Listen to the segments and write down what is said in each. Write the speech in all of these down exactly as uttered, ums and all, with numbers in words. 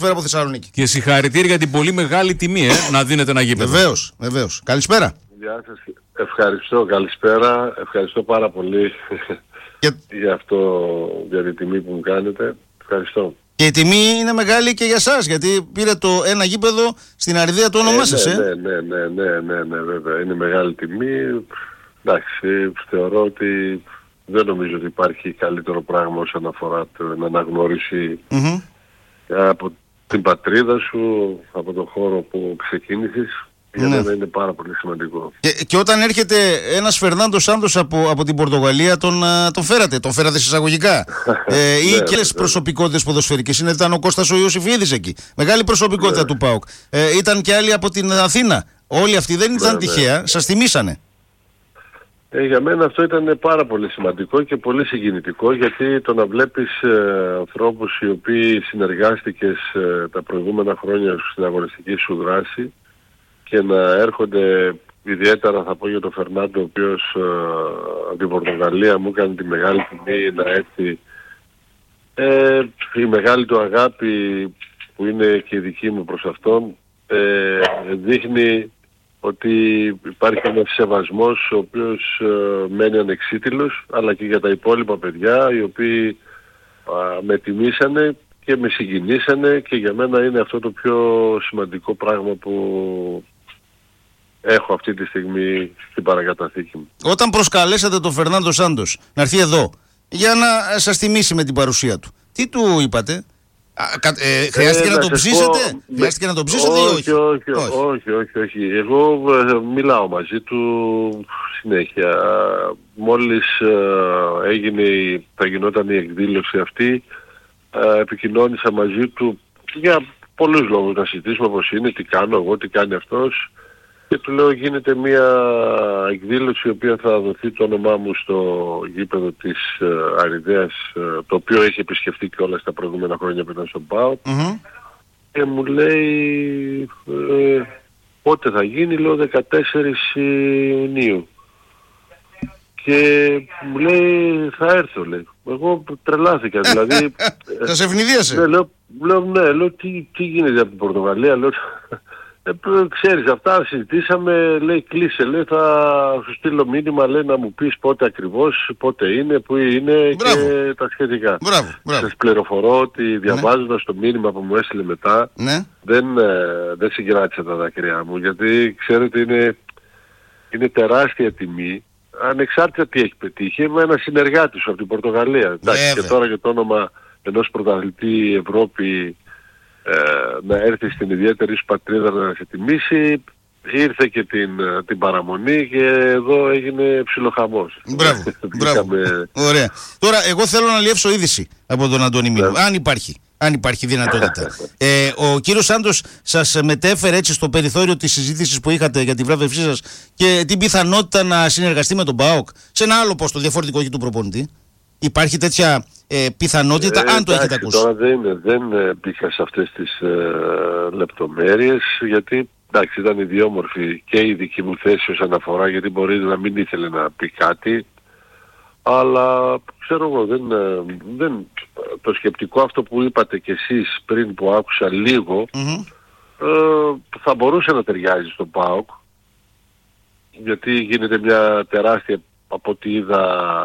Φέρα από Θεσσαλονίκη. Και συγχαρητήρια για την πολύ μεγάλη τιμή, ε, να δίνετε ένα γήπεδο. Βεβαίως, βεβαίως. Καλησπέρα. Γεια σας. Ευχαριστώ, καλησπέρα. Ευχαριστώ πάρα πολύ Και... για αυτό, για την τιμή που μου κάνετε. Ευχαριστώ. Και η τιμή είναι μεγάλη και για σας, γιατί πήρε το ένα γήπεδο στην Αριδαία το όνομά ε, σας, ναι, ε. Ναι, ναι, ναι, ναι, ναι, ναι, βέβαια. Είναι μεγάλη τιμή. Εντάξει, θεωρώ ότι δεν νομίζω ότι υπάρχει καλύτερο πράγμα όσον αφορά την αναγνώριση Mm-hmm. από την πατρίδα σου, από τον χώρο που ξεκίνησες. Για Ναι. μένα είναι πάρα πολύ σημαντικό. Και, και όταν έρχεται ένας Φερνάντο Σάντος από, από την Πορτογαλία, τον, α, τον φέρατε, τον φέρατε σε εισαγωγικά. ε, ή Ναι, και άλλες ναι. προσωπικότητες ποδοσφαιρικές. Είναι, ήταν ο Κώστας ο Ιωσήφιδης εκεί. Μεγάλη προσωπικότητα Ναι. του ΠΑΟΚ. Ε, ήταν και άλλοι από την Αθήνα. Όλοι αυτοί δεν ήταν Ναι, τυχαία, ναι. σας τιμήσανε. Ε, για μένα αυτό ήταν πάρα πολύ σημαντικό και πολύ συγκινητικό, γιατί το να βλέπεις ε, ανθρώπους οι οποίοι συνεργάστηκες ε, τα προηγούμενα χρόνια στην αγωνιστική σου δράση και να έρχονται, ιδιαίτερα θα πω για τον Φερνάντο, ο οποίος ε, από την Πορτογαλία μου έκανε τη μεγάλη τιμή να έρθει, ε, η μεγάλη του αγάπη που είναι και η δική μου προς αυτόν, ε, δείχνει ότι υπάρχει ένας σεβασμός ο οποίος ε, μένει ανεξίτηλος, αλλά και για τα υπόλοιπα παιδιά οι οποίοι α, με τιμήσανε και με συγκινήσανε, και για μένα είναι αυτό το πιο σημαντικό πράγμα που έχω αυτή τη στιγμή στην παρακαταθήκη μου. Όταν προσκαλέσατε τον Φερνάντο Σάντος να έρθει εδώ για να σας τιμήσει με την παρουσία του, τι του είπατε? Α, κα, ε, χρειάστηκε Ε, να να τον σας ψήσετε? πω, Χρειάστηκε να τον ψήσετε όχι, ή όχι? όχι, όχι, όχι, όχι, όχι. Εγώ ε, μιλάω μαζί του συνέχεια. Μόλις ε, έγινε, η- θα γινόταν η εκδήλωση αυτή, ε, επικοινώνησα μαζί του για πολλούς λόγους, να συζητήσουμε πώς είναι, τι κάνω εγώ, τι κάνει αυτός, και του λέω γίνεται μια εκδήλωση η οποία θα δοθεί το όνομά μου στο γήπεδο της ε, Αριδαίας, ε, το οποίο έχει επισκεφτεί και όλα τα προηγούμενα χρόνια που ήταν στον ΠΑΟΚ, Mm-hmm. και μου λέει ε, πότε θα γίνει, λέω δεκατέσσερις Ιουνίου, και μου λέει θα έρθω, λέει. Εγώ τρελάθηκα, δηλαδή. Σας ευνηδίασε. Ναι, λέω, λέω, ναι, λέω τι, τι γίνεται από την Πορτογαλία, λέω, ε, ξέρεις αυτά συζητήσαμε, λέει κλείσε, λέει θα σου στείλω μήνυμα, λέει να μου πεις πότε ακριβώς, πότε είναι, πού είναι. Μπράβο. Και τα σχετικά. Μπράβο, μπράβο. Σας πληροφορώ ότι διαβάζοντας το μήνυμα που μου έστειλε μετά, Ναι. δεν, ε, δεν συγκράτησα τα δάκρυά μου, γιατί ξέρετε είναι, είναι τεράστια τιμή, ανεξάρτητα τι έχει πετύχει, με ένα συνεργάτη σου από την Πορτογαλία. Εντάξει, και Βέβαια. τώρα και το όνομα ενός πρωταθλητή Ευρώπη ε, να έρθει στην ιδιαίτερη σου πατρίδα να σε τιμήσει, ήρθε και την, την παραμονή και εδώ έγινε ψιλοχαμός. Μπράβο, μπράβο. Είχαμε- Ωραία. Τώρα, εγώ θέλω να λιεύσω είδηση από τον Αντώνη Μήλο. Αν υπάρχει. Αν υπάρχει δυνατότητα. ε, ο κύριος Σάντος σας μετέφερε έτσι στο περιθώριο της συζήτησης που είχατε για τη βράβευσή σας και την πιθανότητα να συνεργαστεί με τον ΠΑΟΚ σε ένα άλλο πόστο διαφορετικό εκεί του προπονητή. Υπάρχει τέτοια ε, πιθανότητα, Ε, αν το έχετε εντάξει, ακούσει? Τώρα δεν, δεν ε, μπήκα σε αυτές τις ε, λεπτομέρειες, γιατί εντάξει, ήταν ιδιόμορφη και η δική μου θέση όσον αφορά, γιατί μπορεί να μην ήθελε να πει κάτι, αλλά ξέρω εγώ, δεν, ε, δεν, το σκεπτικό αυτό που είπατε κι εσείς πριν που άκουσα λίγο, Mm-hmm. ε, θα μπορούσε να ταιριάζει στον ΠΑΟΚ, γιατί γίνεται μια τεράστια, από ό,τι είδα,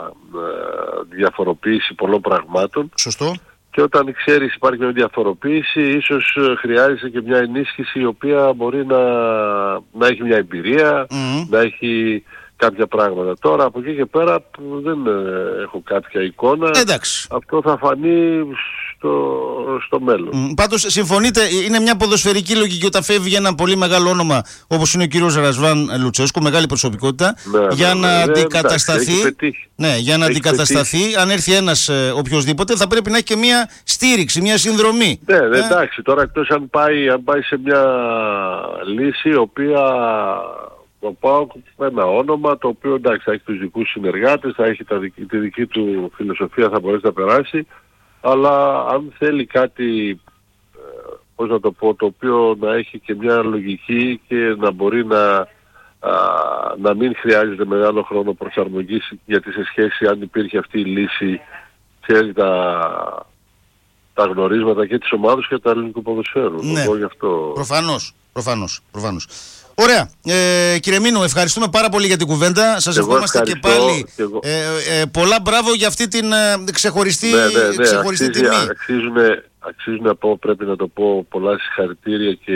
ε, διαφοροποίηση πολλών πραγμάτων, Σωστό. και όταν ξέρεις υπάρχει μια διαφοροποίηση, ίσως ε, χρειάζεται και μια ενίσχυση η οποία μπορεί να, να έχει μια εμπειρία, Mm-hmm. να έχει κάποια πράγματα. Τώρα από εκεί και πέρα που δεν ε, έχω κάποια εικόνα, Εντάξει. αυτό θα φανεί στο, στο μέλλον. Mm, Πάντως συμφωνείτε, είναι μια ποδοσφαιρική λογική όταν φεύγει ένα πολύ μεγάλο όνομα όπως είναι ο κύριος Ρασβάν Λουτσέσκου, μεγάλη προσωπικότητα, Ναι, για ναι, να ναι, αντικατασταθεί. εντάξει, έχει πετύχει. Ναι, για να Έχει αντικατασταθεί, αν έρθει ένας ε, οποιοσδήποτε, θα πρέπει να έχει και μια στήριξη, μια συνδρομή. Ναι, ναι, Ε, εντάξει, τώρα εκτός αν πάει, αν πάει σε μια λύση η οποία το ΠΑΟΚ με ένα όνομα το οποίο εντάξει θα έχει τους δικούς συνεργάτες, θα έχει τα δική, τη δική του φιλοσοφία, θα μπορέσει να περάσει, αλλά αν θέλει κάτι, ε, πώς να το πω, το οποίο να έχει και μια λογική και να μπορεί να, α, να μην χρειάζεται μεγάλο χρόνο προσαρμογής, γιατί σε σχέση αν υπήρχε αυτή η λύση, ξέρει τα, τα γνωρίσματα και της ομάδας και του ελληνικού ποδοσφαίρου. Ναι. Εγώ γι' αυτό... Προφανώς, προφανώς, προφανώς. Ωραία. Ε, κύριε Μίνο, ευχαριστούμε πάρα πολύ για την κουβέντα. Σας εγώ ευχόμαστε και πάλι και εγώ... ε, ε, πολλά μπράβο για αυτή την ε, ξεχωριστή, ναι, ναι, ναι, ξεχωριστή αξίζει, τιμή. Αξίζουν, αξίζουν να πω, πρέπει να το πω, πολλά συγχαρητήρια και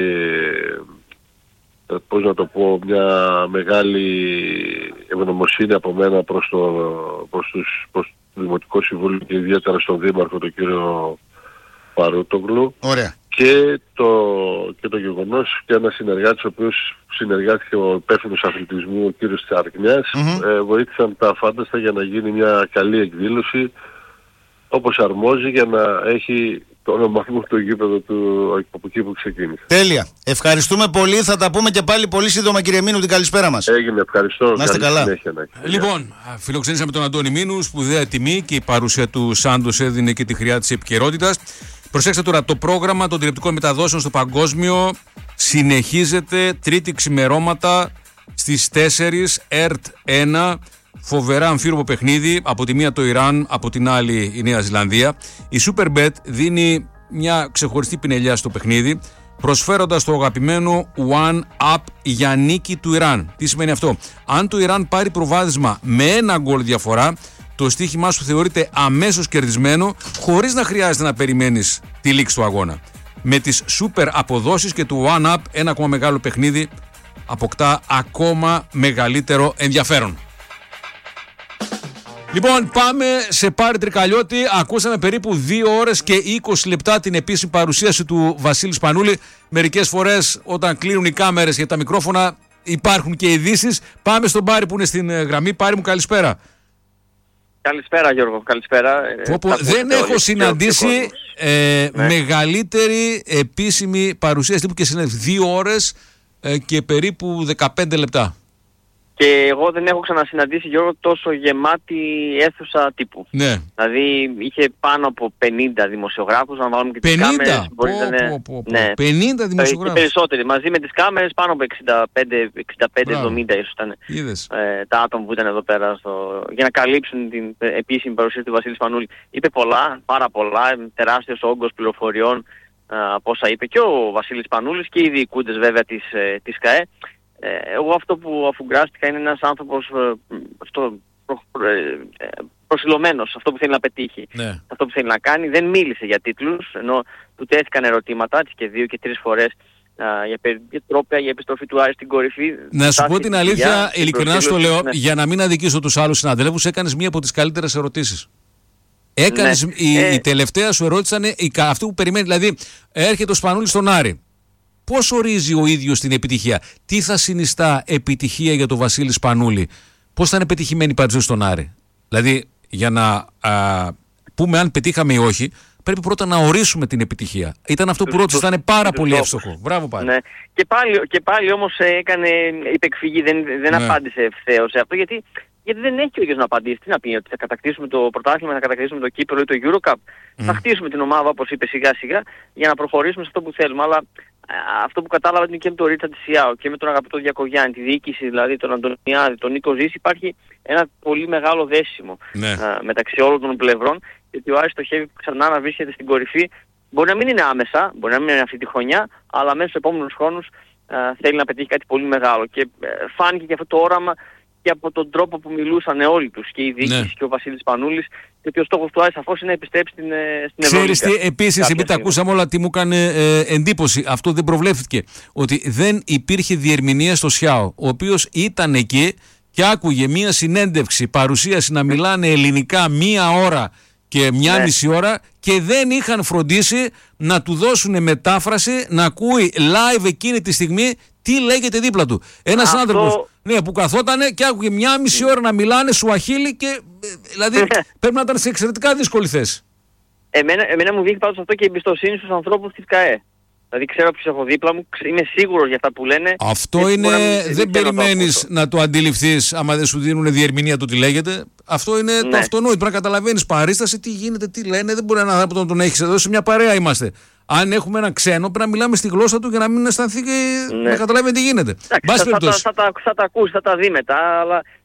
πώς να το πω, μια μεγάλη ευγνωμοσύνη από μένα προς το, προς τους, προς το Δημοτικό Συμβούλιο και ιδιαίτερα στον Δήμαρχο, τον κύριο Παρούτογλου. Ωραία. Και το, και το γεγονός και ένας συνεργάτης ο οποίος συνεργάστηκε ο υπεύθυνος αθλητισμού, ο κύριος Τσαρκνιάς, mm-hmm. ε, βοήθησαν τα φάνταστα για να γίνει μια καλή εκδήλωση όπως αρμόζει για να έχει το όνομα μου το γήπεδο του από εκεί που ξεκίνησε. Τέλεια. Ευχαριστούμε πολύ. Θα τα πούμε και πάλι πολύ σύντομα, κύριε Μίνου. Την καλησπέρα μας. Έγινε. Ευχαριστώ. Να είστε καλά. Συνέχεια, να... Λοιπόν, φιλοξενήσαμε τον Αντώνη Μίνου, σπουδαία τιμή και η παρουσία του Σάντος έδινε και τη χρειά της επικαιρότητας. Προσέξτε τώρα, το πρόγραμμα των τηλεοπτικών μεταδόσεων στο παγκόσμιο συνεχίζεται τρίτη ξημερώματα στις τέσσερις, ΕΡΤ ένα, φοβερά αμφίροπο παιχνίδι, από τη μία το Ιράν, από την άλλη η Νέα Ζηλανδία. Η Superbet δίνει μια ξεχωριστή πινελιά στο παιχνίδι, προσφέροντας το αγαπημένο One Up για νίκη του Ιράν. Τι σημαίνει αυτό? Αν το Ιράν πάρει προβάδισμα με ένα γκολ διαφορά, το στοίχημά σου θεωρείται αμέσως κερδισμένο, χωρίς να χρειάζεται να περιμένεις τη λήξη του αγώνα. Με τις super αποδόσεις και του One Up, ένα ακόμα μεγάλο παιχνίδι αποκτά ακόμα μεγαλύτερο ενδιαφέρον. Λοιπόν, πάμε σε Πάρη Τρικαλιώτη. Ακούσαμε περίπου δύο ώρες και είκοσι λεπτά την επίσημη παρουσίαση του Βασίλη Σπανούλη. Μερικές φορές όταν κλείνουν οι κάμερες και τα μικρόφωνα υπάρχουν και ειδήσεις. Πάμε στον Πάρη που είναι στην γραμμή. Πάρη μου, καλησπέρα. Καλησπέρα Γιώργο, καλησπέρα. Πω, πω, δεν έχω συναντήσει ε, ναι. μεγαλύτερη επίσημη παρουσίαση τύπου και συνέντευξη. Δύο ώρες ε, και περίπου δεκαπέντε λεπτά. Και εγώ δεν έχω ξανασυναντήσει, Γιώργο, τόσο γεμάτη αίθουσα τύπου. Ναι. Δηλαδή είχε πάνω από πενήντα δημοσιογράφους, να βάλουμε και τις κάμερες. Πω, να... πω, πω, πω. Ναι. πενήντα δημοσιογράφους. Και περισσότεροι. Μαζί με τις κάμερες πάνω από εξήντα πέντε εβδομήντα ίσως ήταν ε, τα άτομα που ήταν εδώ πέρα στο... για να καλύψουν την επίσημη παρουσία του Βασίλη Σπανούλη. Είπε πολλά, πάρα πολλά, τεράστιος όγκος πληροφοριών από όσα είπε και ο Βασίλης Σπανούλης και οι διοικούντες βέβαια της, της ΚΑΕ. Εγώ αυτό που αφουγκράστηκα είναι ένας άνθρωπος αυτό, προ, προ, προσιλωμένος, αυτό που θέλει να πετύχει, ναι. αυτό που θέλει να κάνει. Δεν μίλησε για τίτλους, ενώ του τέθηκαν ερωτήματα και δύο και τρεις φορές α, για, για τρόπια, για επιστροφή του Άρη στην κορυφή. Να σου πω την αλήθεια, ειλικρινά στο λέω, ναι. για να μην αδικήσω τους άλλους συναδέλφους, έκανες μία από τις καλύτερες ερωτήσεις. Έκανες, ναι. η, ε... η τελευταία σου ερώτηση ήταν η, αυτή που περιμένει, δηλαδή έρχεται ο Σπανούλης στον Άρη. Πώς ορίζει ο ίδιος την επιτυχία? Τι θα συνιστά επιτυχία για τον Βασίλη Σπανούλη? Πώς θα είναι πετυχημένη η παρουσία στον Άρη? Δηλαδή, για να α, πούμε αν πετύχαμε ή όχι, πρέπει πρώτα να ορίσουμε την επιτυχία. Ήταν αυτό που ρώτησε, ήταν πάρα πολύ εύστοχο. Μπράβο πάλι. Ναι. Και πάλι, και πάλι όμως έκανε υπεκφυγή, δεν, δεν ναι. απάντησε ευθέως σε αυτό, γιατί, γιατί δεν έχει ο ίδιος να απαντήσει. Τι να πει, ότι θα κατακτήσουμε το πρωτάθλημα, θα κατακτήσουμε το κύπελλο ή το Eurocup. Mm. Θα χτίσουμε την ομάδα, όπως είπε, σιγά σιγά, για να προχωρήσουμε σε αυτό που θέλουμε. Αλλά αυτό που κατάλαβα είναι και με τον Ρίτσα Τσιάο και με τον αγαπητό Διακογιάννη, τη διοίκηση δηλαδή, τον Αντωνιάδη, τον Νίκο Ζήση, υπάρχει ένα πολύ μεγάλο δέσιμο ναι. α, μεταξύ όλων των πλευρών, γιατί ο Άρης στοχεύει ξανά να βρίσκεται στην κορυφή. Μπορεί να μην είναι άμεσα, μπορεί να μην είναι αυτή τη χρονιά, αλλά μέσα στους επόμενους χρόνους α, θέλει να πετύχει κάτι πολύ μεγάλο. Και ε, φάνηκε και αυτό το όραμα και από τον τρόπο που μιλούσαν όλοι τους, και η διοίκηση ναι. και ο Βασίλης Σπανούλης, γιατί ο στόχος του Άρη σαφώς είναι να επιστρέψει στην, στην Ευρώπη. Ξέρεις τι, επίσης, επειδή τα ακούσαμε όλα, τι μου έκανε ε, εντύπωση, αυτό δεν προβλέφθηκε, ότι δεν υπήρχε διερμηνία στο ΣΙΑΟ, ο οποίος ήταν εκεί και άκουγε μία συνέντευξη, παρουσίαση να μιλάνε ελληνικά μία ώρα και μία ναι. μισή ώρα και δεν είχαν φροντίσει να του δώσουν μετάφραση, να ακούει live εκείνη τη στιγμή τι λέγεται δίπλα του. Ένας αυτό... άνθρωπος ναι, που καθότανε και άκουγε μία μισή ώρα να μιλάνε σουαχίλι και δηλαδή πρέπει να ήταν σε εξαιρετικά δύσκολη θέση. Εμένα, εμένα μου δείχνει πάντως αυτό και η εμπιστοσύνη στους ανθρώπους της ΚΑΕ. Δηλαδή ξέρω ποιους έχω δίπλα μου, είμαι σίγουρος για αυτά που λένε. Αυτό είναι, δεν, δεν περιμένεις να το αντιληφθείς άμα δεν σου δίνουν διερμηνία το τι λέγεται. Αυτό είναι ναι. το αυτονόητο. Πρέπει να καταλαβαίνεις παρίσταση, τι γίνεται, τι λένε. Δεν μπορεί ένα άνθρωπο να τον έχεις εδώ, σε μια παρέα είμαστε. Αν έχουμε ένα ξένο, πρέπει να μιλάμε στη γλώσσα του για να μην αισθανθεί και ναι. να καταλάβει τι γίνεται. Εντάξει, θα, θα, θα, θα, θα τα ακούσει, θα τα δει μετά, αλλά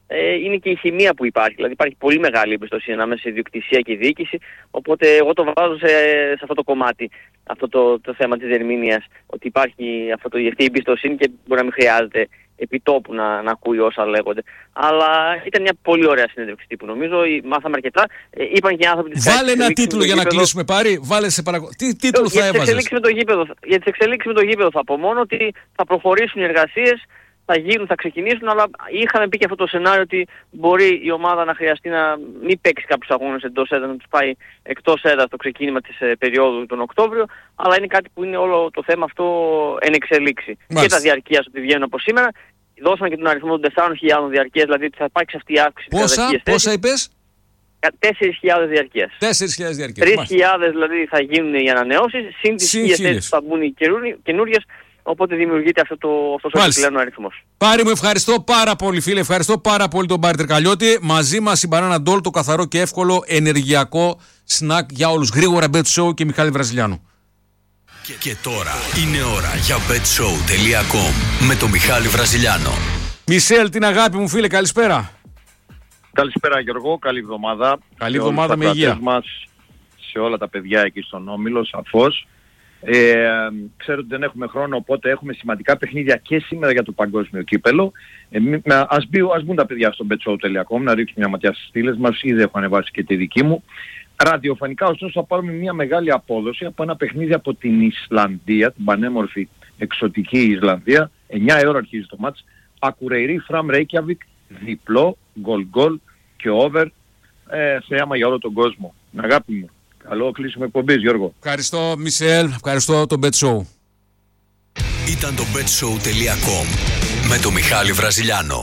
ε, είναι και η χημεία που υπάρχει. Δηλαδή υπάρχει πολύ μεγάλη εμπιστοσύνη ανάμεσα σε ιδιοκτησία και διοίκηση, οπότε εγώ το βάζω σε, σε αυτό το κομμάτι, αυτό το, το θέμα της διερμηνίας, ότι υπάρχει αυτό το, αυτή η εμπιστοσύνη και μπορεί να μην χρειάζεται επιτόπου να, να ακούει όσα λέγονται. Αλλά ήταν μια πολύ ωραία συνέντευξη τύπου, νομίζω. Μάθαμε αρκετά. Ε, είπαν και οι άνθρωποι της Βάλε ένα τίτλο για να κλείσουμε, Πάρη. Βάλε σε παρακολουθ... Τι τίτλο ε, θα έβαζες? Για τις εξελίξεις με το γήπεδο θα πω μόνο ότι θα προχωρήσουν οι εργασίες, θα γίνουν, θα ξεκινήσουν, αλλά είχαμε πει και αυτό το σενάριο ότι μπορεί η ομάδα να χρειαστεί να μην παίξει κάποιους αγώνες εντός έδρας, να τους πάει εκτός έδρας το ξεκίνημα της ε, περίοδου τον Οκτώβριο, αλλά είναι κάτι που είναι όλο το θέμα αυτό εν εξελίξη. Μάλιστα. Και τα διαρκείας ότι βγαίνουν από σήμερα. Δώσαμε και τον αριθμό των τεσσάρων χιλιάδων διαρκείας, δηλαδή ότι θα υπάρξει αυτή η αύξηση. Πόσα, πόσα είπες? τέσσερις χιλιάδες διαρκείας. τέσσερις χιλιάδες διαρκείας. τρεις χιλιάδες δηλαδή θα γίνουν οι ανανεώσεις, συν τις χίλιες θέσεις θα μπουν οι καινούριες. Οπότε δημιουργείται αυτό το, αυτός ο επιπλέον αριθμός. Πάρη μου, ευχαριστώ πάρα πολύ, φίλε. Ευχαριστώ πάρα πολύ τον Πάρη Τερκαλιώτη. Μαζί μας η Banana Doll, το καθαρό και εύκολο ενεργειακό σνακ για όλους. Γρήγορα Bet Show και Μιχάλη Βραζιλιάνου. Και, και τώρα είναι ώρα για bet show τελεία com με τον Μιχάλη Βραζιλιάνο. Μισελ, την αγάπη μου, φίλε, καλησπέρα. Καλησπέρα Γιώργο, καλή εβδομάδα. Καλή εβδομάδα με υγεία. Μας, σε όλα τα παιδιά εκεί στον Όμιλο, σαφώς. Ε, ξέρω ότι δεν έχουμε χρόνο, οπότε έχουμε σημαντικά παιχνίδια και σήμερα για το παγκόσμιο κύπελο. Ε, ας, μπει, ας μπουν τα παιδιά στο bet show τελεία com να ρίξουν μια ματιά στις στήλες μας, ήδη έχω ανεβάσει και τη δική μου. Ραδιοφωνικά ωστόσο θα πάρουμε μια μεγάλη απόδοση από ένα παιχνίδι από την Ισλανδία, την πανέμορφη εξωτική Ισλανδία. εννιά η ώρα αρχίζει το μάτς. Ακουρεϊρή Φραμ Ρέικιαβικ, διπλό, γκολ γκολ και over. Ε, θεάμα για όλο τον κόσμο. Αγάπη μου. Καλό κλείσιμο εκπομπής, Γιώργο. Ευχαριστώ, Μισελ. Ευχαριστώ τον Bet Show. Ήταν το bet show τελεία com με τον Μιχάλη Βραζιλιάνο.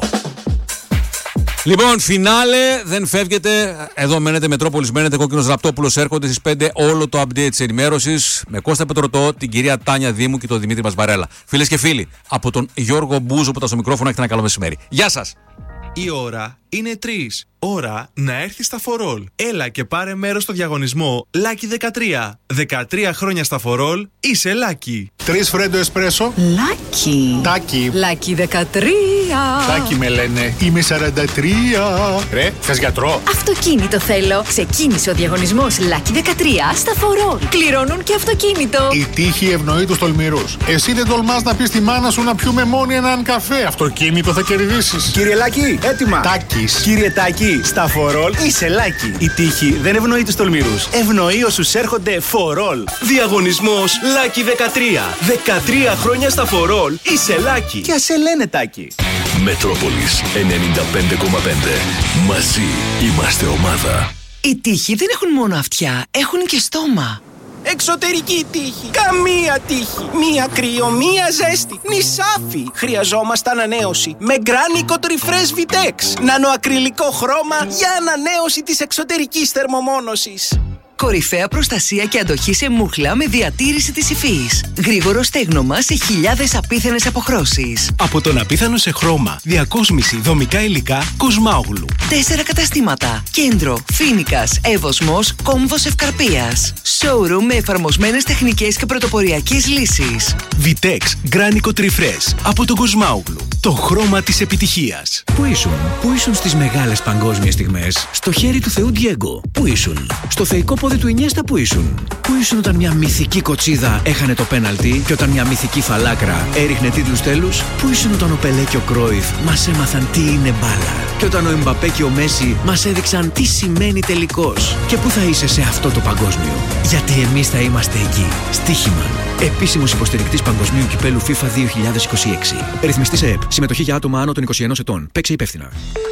Λοιπόν, φινάλε, δεν φεύγετε. Εδώ μένετε, Μετρόπολης μένετε, Κόκκινος Ραπτόπουλος έρχονται στις πέντε. Όλο το update της ενημέρωσης με Κώστα Πετρωτό, την κυρία Τάνια Δήμου και τον Δημήτρη Μασβαρέλα. Φίλες και φίλοι, από τον Γιώργο Μπούζο που ήταν στο μικρόφωνο, έχετε ένα καλό μεσημέρι. Γεια σας! Η ώρα είναι τρεις. Ώρα να έρθεις στα For All. Έλα και πάρε μέρος στο διαγωνισμό Lucky δεκατρία. δεκατρία χρόνια στα For All, είσαι Lucky. Τρεις φρέντο εσπρέσο. Lucky. Τάκι. Lucky δεκατρία. Τάκι με λένε. Είμαι σαράντα τρία. Ρε, θες γιατρό? Αυτοκίνητο θέλω. Ξεκίνησε ο διαγωνισμός Lucky δεκατρία στα For All. Κληρώνουν και αυτοκίνητο. Η τύχη ευνοεί τους τολμηρούς. Εσύ δεν τολμάς να πεις στη μάνα σου να πιούμε μόνοι έναν καφέ. Αυτοκίνητο θα κερδίσεις. Κύριε Λάκη, έτοιμα. Τάκης. Κύριε Τάκη, στα For All είσαι Lucky. Η τύχη δεν ευνοεί τους τολμηρούς. Ευνοεί όσους έρχονται For All. Διαγωνισμός Lucky δεκατρία. δεκατρία χρόνια στα For All είσαι Lucky. Και ας σε λένε Τάκη. Μετρόπολης ενενήντα πέντε κόμμα πέντε. Μαζί είμαστε ομάδα. Οι τύχοι δεν έχουν μόνο αυτιά, έχουν και στόμα. Εξωτερική τύχη. Καμία τύχη. Μία κρύο, μία ζέστη. Νησάφι. Χρειαζόμαστε ανανέωση. Με γκράνικο τριφρές Vitex. Νανοακριλικό χρώμα για ανανέωση της εξωτερικής θερμομόνωσης. Κορυφαία προστασία και αντοχή σε μούχλα με διατήρηση της υφής. Γρήγορο στέγνομα σε χιλιάδες απίθανες αποχρώσεις. Από τον απίθανο σε χρώμα, διακόσμηση, δομικά υλικά, Κοσμάογλου. Τέσσερα καταστήματα. Κέντρο, Φίνικας, Εύωσμος, Κόμβος Ευκαρπίας. Showroom με εφαρμοσμένες τεχνικές και πρωτοποριακές λύσεις. Vitex γκράνικο τριφρές από τον Κοσμάογλου. Το χρώμα της επιτυχίας. Πού ήσουν, πού ήσουν στις μεγάλες παγκόσμιες στιγμές? Στο χέρι του Θεού Ντιέγκο. Πού ήσουν? Στο θεϊκό πόδι του Ινιέστα που ήσουν? Πού ήσουν όταν μια μυθική κοτσίδα έχανε το πέναλτι και όταν μια μυθική φαλάκρα έριχνε τίτλους τέλους? Πού ήσουν όταν ο Πελέ και ο Κρόιφ μας έμαθαν τι είναι μπάλα και όταν ο Εμπαπέ και ο Μέση μας έδειξαν τι σημαίνει τελικός? Και πού θα είσαι σε αυτό το παγκόσμιο? Γιατί εμείς θα είμαστε εκεί. Στοίχημα. Επίσημος υποστηρικτής Παγκοσμίου Κυπέλου FIFA δύο χιλιάδες είκοσι έξι. Ρυθμιστής ΕΕΠ. Συμμετοχή για άτομα άνω των είκοσι ενός ετών. Παίξε υπεύθυνα.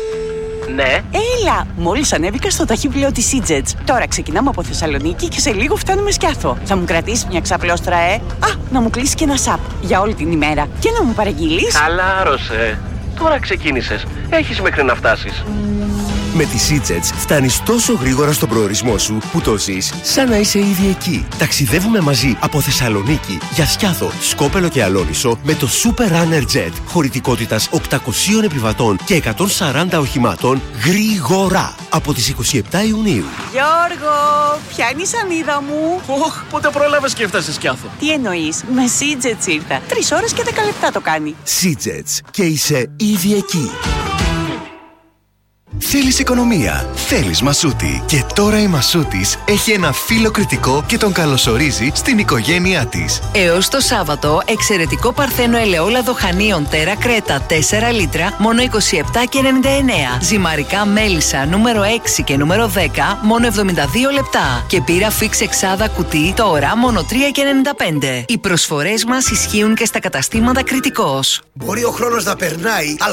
Ναι. Έλα! Μόλις ανέβηκα στο ταχύπλοιο της Seajets. Τώρα ξεκινάμε από Θεσσαλονίκη και σε λίγο φτάνουμε Σκιάθο. Θα μου κρατήσεις μια ξαπλώστρα, ε? Α, να μου κλείσει και ένα σαπ για όλη την ημέρα. Και να μου παραγγείλεις. Χαλάρωσε. Τώρα ξεκίνησες. Έχεις μέχρι να φτάσεις. Με τη Seajets φτάνεις τόσο γρήγορα στον προορισμό σου που το ζεις σαν να είσαι ήδη εκεί. Ταξιδεύουμε μαζί από Θεσσαλονίκη για Σκιάθο, Σκόπελο και Αλόνισο με το Super Runner Jet χωρητικότητας οκτακοσίων επιβατών και εκατόν σαράντα οχημάτων γρήγορα από τις είκοσι επτά Ιουνίου. Γιώργο, ποια είναι η σανίδα μου? Οχ, πότε πρόλαβες και έφτασες Σκιάθο? Τι εννοείς? Με Seajets ήρθα. Τρεις ώρες και δέκα λεπτά το κάνει. Seajets και είσαι ήδη εκεί. Θέλεις οικονομία, θέλεις Μασούτη. Και τώρα η Μασούτης έχει ένα φίλο κριτικό και τον καλωσορίζει στην οικογένειά της. Έως το Σάββατο, εξαιρετικό παρθένο ελαιόλαδο χανίων Τέρα Κρέτα τέσσερα λίτρα, μόνο είκοσι επτά και ενενήντα εννέα. Ζυμαρικά μέλισσα νούμερο έξι και νούμερο δέκα, μόνο εβδομήντα δύο λεπτά. Και πύρα φίξ εξάδα κουτί, τώρα μόνο τρία και ενενήντα πέντε. Οι προσφορές μας ισχύουν και στα καταστήματα Κριτικός. Μπορεί ο χρόνος να περνάει, αλλά